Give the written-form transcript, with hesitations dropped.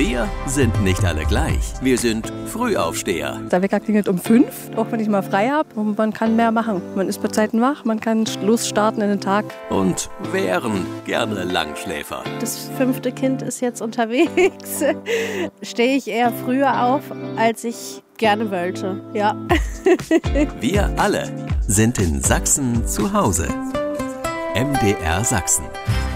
Wir sind nicht alle gleich. Wir sind Frühaufsteher. Der Wecker klingelt um 5, auch wenn ich mal frei habe. Und man kann mehr machen. Man ist bei Zeiten wach, man kann losstarten in den Tag. Und wären gerne Langschläfer. Das 5. Kind ist jetzt unterwegs. Stehe ich eher früher auf, als ich gerne wollte. Ja. Wir alle sind in Sachsen zu Hause. MDR Sachsen.